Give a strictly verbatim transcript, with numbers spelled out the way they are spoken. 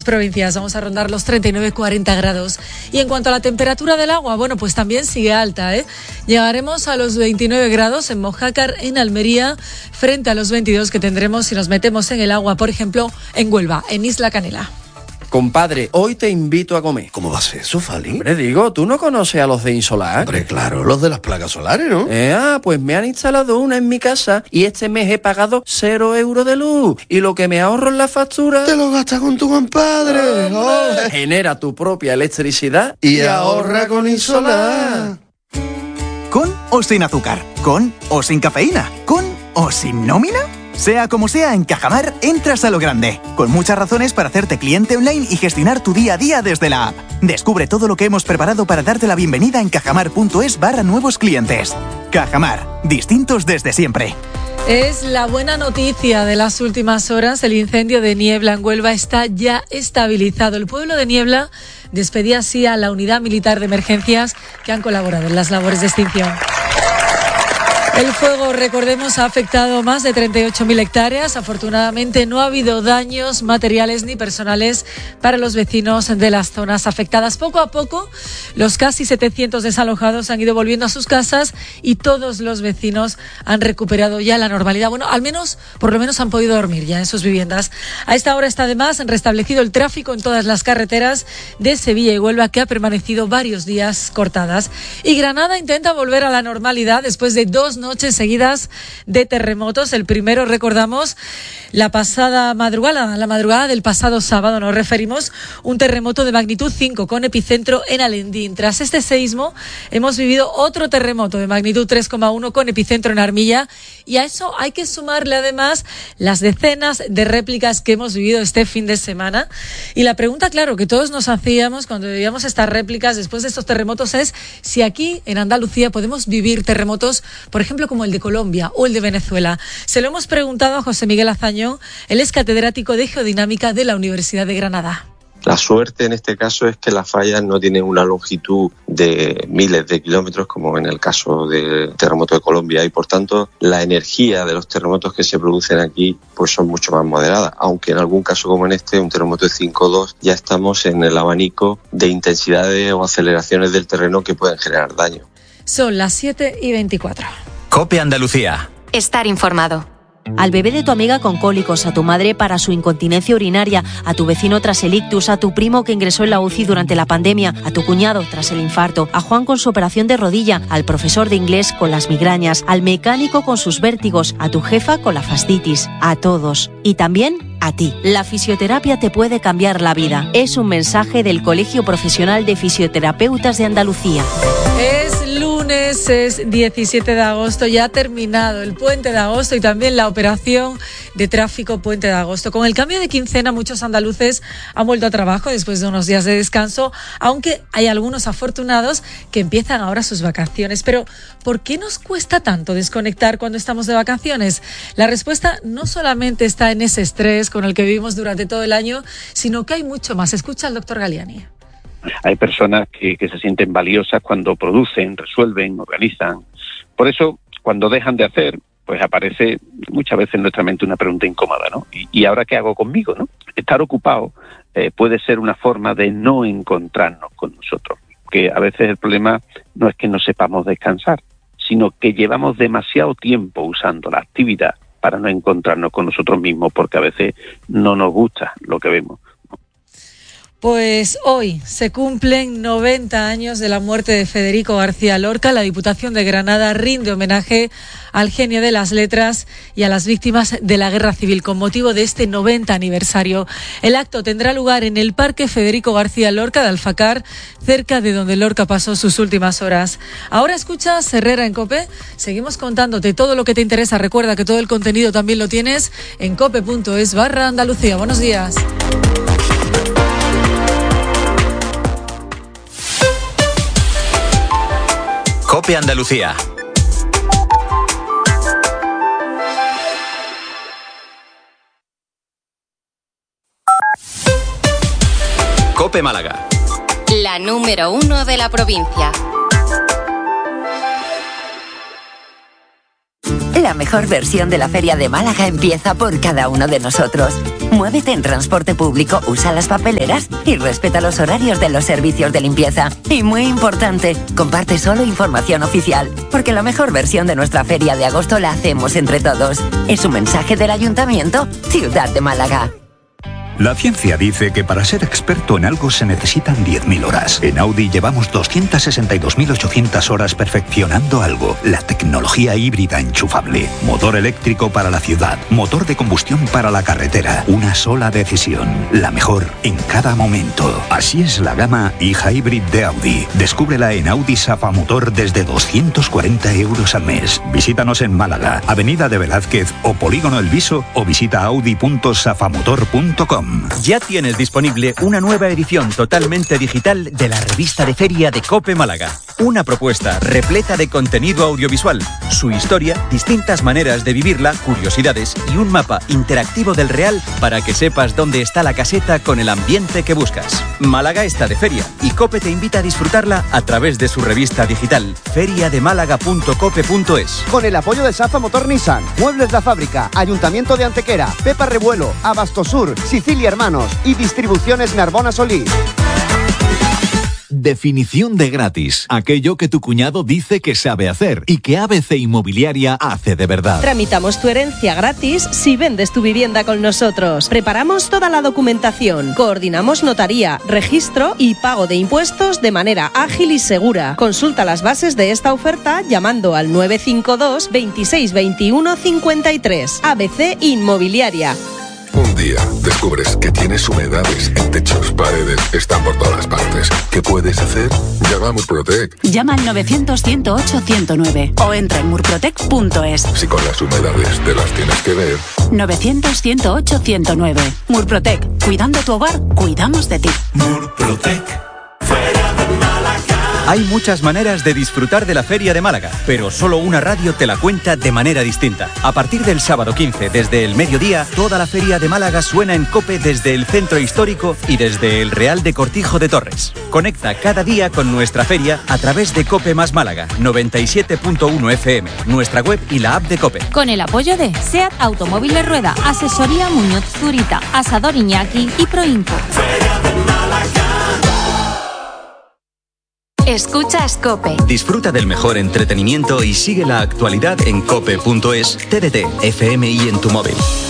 provincias. Vamos a rondar los treinta y nueve a cuarenta grados. Y en cuanto a la temperatura del agua, bueno, pues también sigue alta, ¿eh? Llegaremos a los veintinueve grados en Mojácar, en Almería, frente a los veintidós que tendremos si nos metemos en el agua, por ejemplo, en Huelva, en Isla Canela. Compadre, hoy te invito a comer. ¿Cómo va a ser eso, Fali? Hombre, digo, ¿tú no conoces a los de Insolar? Hombre, claro, los de las placas solares, ¿no? Eh, ah, pues me han instalado una en mi casa y este mes he pagado cero euros de luz. Y lo que me ahorro en la factura... Te lo gastas con tu compadre. Oh, genera tu propia electricidad y, y ahorra con Insolar. ¿Con o sin azúcar? ¿Con o sin cafeína? ¿Con o sin nómina? Sea como sea, en Cajamar entras a lo grande, con muchas razones para hacerte cliente online y gestionar tu día a día desde la app. Descubre todo lo que hemos preparado para darte la bienvenida en cajamar.es barra nuevos clientes. Cajamar, distintos desde siempre. Es la buena noticia de las últimas horas. El incendio de Niebla en Huelva está ya estabilizado. El pueblo de Niebla despedía así a la unidad militar de emergencias que han colaborado en las labores de extinción. El fuego, recordemos, ha afectado más de treinta y ocho mil hectáreas. Afortunadamente no ha habido daños materiales ni personales para los vecinos de las zonas afectadas. Poco a poco, los casi setecientos desalojados han ido volviendo a sus casas y todos los vecinos han recuperado ya la normalidad. Bueno, al menos, por lo menos han podido dormir ya en sus viviendas. A esta hora está además restablecido el tráfico en todas las carreteras de Sevilla y Huelva, que ha permanecido varios días cortadas. Y Granada intenta volver a la normalidad después de dos noches seguidas de terremotos. El primero, recordamos, la pasada madrugada, la madrugada del pasado sábado, nos referimos, un terremoto de magnitud cinco con epicentro en Alendín. Tras este seísmo hemos vivido otro terremoto de magnitud tres coma uno con epicentro en Armilla, y a eso hay que sumarle además las decenas de réplicas que hemos vivido este fin de semana. Y la pregunta, claro, que todos nos hacíamos cuando vivíamos estas réplicas después de estos terremotos es si aquí en Andalucía podemos vivir terremotos, por ejemplo, como el de Colombia o el de Venezuela. Se lo hemos preguntado a José Miguel Azañón, él es catedrático de Geodinámica de la Universidad de Granada. La suerte en este caso es que las fallas no tienen una longitud de miles de kilómetros como en el caso del terremoto de Colombia, y por tanto la energía de los terremotos que se producen aquí pues son mucho más moderadas, aunque en algún caso como en este, un terremoto de cinco coma dos, ya estamos en el abanico de intensidades o aceleraciones del terreno que pueden generar daño. Son las siete y veinticuatro. COPE Andalucía. Estar informado. Al bebé de tu amiga con cólicos, a tu madre para su incontinencia urinaria, a tu vecino tras el ictus, a tu primo que ingresó en la U C I durante la pandemia, a tu cuñado tras el infarto, a Juan con su operación de rodilla, al profesor de inglés con las migrañas, al mecánico con sus vértigos, a tu jefa con la fascitis, a todos. Y también a ti. La fisioterapia te puede cambiar la vida. Es un mensaje del Colegio Profesional de Fisioterapeutas de Andalucía. Es lunes, es diecisiete de agosto, ya ha terminado el puente de agosto y también la operación de tráfico puente de agosto. Con el cambio de quincena, muchos andaluces han vuelto a trabajo después de unos días de descanso, aunque hay algunos afortunados que empiezan ahora sus vacaciones. Pero, ¿por qué nos cuesta tanto desconectar cuando estamos de vacaciones? La respuesta no solamente está en ese estrés con el que vivimos durante todo el año, sino que hay mucho más. Escucha al doctor Galiani. Hay personas que, que se sienten valiosas cuando producen, resuelven, organizan. Por eso, cuando dejan de hacer, pues aparece muchas veces en nuestra mente una pregunta incómoda, ¿no? ¿Y, y ahora qué hago conmigo, no? Estar ocupado eh, puede ser una forma de no encontrarnos con nosotros. Que a veces el problema no es que no sepamos descansar, sino que llevamos demasiado tiempo usando la actividad para no encontrarnos con nosotros mismos, porque a veces no nos gusta lo que vemos. Pues hoy se cumplen noventa años de la muerte de Federico García Lorca. La Diputación de Granada rinde homenaje al genio de las letras y a las víctimas de la Guerra Civil con motivo de este noventa aniversario. El acto tendrá lugar en el Parque Federico García Lorca de Alfacar, cerca de donde Lorca pasó sus últimas horas. Ahora escuchas Herrera en COPE. Seguimos contándote todo lo que te interesa. Recuerda que todo el contenido también lo tienes en cope.es barra Andalucía. Buenos días. COPE Andalucía. COPE Málaga. La número uno de la provincia. La mejor versión de la Feria de Málaga empieza por cada uno de nosotros. Muévete en transporte público, usa las papeleras y respeta los horarios de los servicios de limpieza. Y muy importante, comparte solo información oficial, porque la mejor versión de nuestra feria de agosto la hacemos entre todos. Es un mensaje del Ayuntamiento, Ciudad de Málaga. La ciencia dice que para ser experto en algo se necesitan diez mil horas. En Audi llevamos doscientas sesenta y dos mil ochocientas horas perfeccionando algo. La tecnología híbrida enchufable. Motor eléctrico para la ciudad. Motor de combustión para la carretera. Una sola decisión. La mejor en cada momento. Así es la gama e-Hybrid de Audi. Descúbrela en Audi Safa Motor desde doscientos cuarenta euros al mes. Visítanos en Málaga, Avenida de Velázquez o Polígono El Viso, o visita audi punto safamotor punto com. Ya tienes disponible una nueva edición totalmente digital de la revista de feria de COPE Málaga. Una propuesta repleta de contenido audiovisual, su historia, distintas maneras de vivirla, curiosidades y un mapa interactivo del Real para que sepas dónde está la caseta con el ambiente que buscas. Málaga está de feria y COPE te invita a disfrutarla a través de su revista digital feria de málaga punto cope punto es. Con el apoyo de Safa Motor Nissan, Muebles La Fábrica, Ayuntamiento de Antequera, Pepa Revuelo, Abastosur, Sicilia Hermanos y Distribuciones Narbona Solís. Definición de gratis. Aquello que tu cuñado dice que sabe hacer y que A B C Inmobiliaria hace de verdad. Tramitamos tu herencia gratis si vendes tu vivienda con nosotros. Preparamos toda la documentación. Coordinamos notaría, registro y pago de impuestos de manera ágil y segura. Consulta las bases de esta oferta llamando al nueve cinco dos, veintiséis veintiuno cincuenta y tres. A B C Inmobiliaria. Un día descubres que tienes humedades en techos, paredes, están por todas partes. ¿Qué puedes hacer? Llama a Murprotec. Llama al novecientos, ciento ocho, ciento nueve o entra en murprotec punto es. Si con las humedades te las tienes que ver. novecientos, ciento ocho, ciento nueve. Murprotec. Cuidando tu hogar, cuidamos de ti. Murprotec. Hay muchas maneras de disfrutar de la Feria de Málaga, pero solo una radio te la cuenta de manera distinta. A partir del sábado quince, desde el mediodía, toda la Feria de Málaga suena en COPE desde el Centro Histórico y desde el Real de Cortijo de Torres. Conecta cada día con nuestra feria a través de COPE más Málaga, noventa y siete punto uno F M, nuestra web y la app de COPE. Con el apoyo de SEAT Automóviles Rueda, Asesoría Muñoz Zurita, Asador Iñaki y Proinfo. Escuchas COPE. Disfruta del mejor entretenimiento y sigue la actualidad en cope punto es, T D T, F M y en tu móvil.